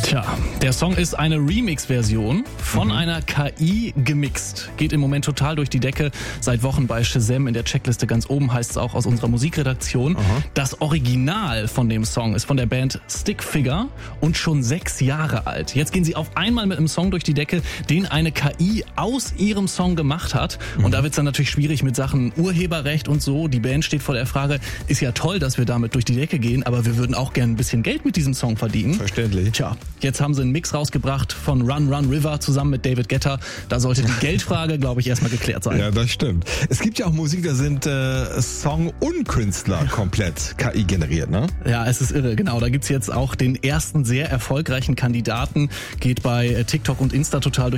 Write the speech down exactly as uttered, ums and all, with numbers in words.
Tja, der Song ist eine Remix-Version von Mhm. einer K I gemixt. Geht im Moment total durch die Decke. Seit Wochen bei Shazam in der Checkliste ganz oben, heißt es auch aus unserer Musikredaktion. Aha. Das Original von dem Song ist von der Band Stickfigure und schon sechs Jahre alt. Jetzt gehen sie auf einmal mit einem Song durch die Decke, den eine K I aus ihrem Song gemacht hat. Mhm. Und da wird's dann natürlich schwierig mit Sachen Urheberrecht und so. Die Band steht vor der Frage, ist ja toll, dass wir damit durch die Decke gehen, aber wir würden auch gerne ein bisschen Geld mit diesem Song verdienen. Verständlich. Tja, jetzt haben sie einen Mix rausgebracht von Run Run River zusammen mit David Guetta. Da sollte die Geldfrage, glaube ich, erstmal geklärt sein. Ja, das stimmt. Es gibt ja auch Musik, da sind äh, Song und Künstler komplett K I generiert, ne? Ja, es ist irre, genau. Da gibt's jetzt auch den ersten sehr erfolgreichen Kandidaten. Geht bei TikTok und Insta total durch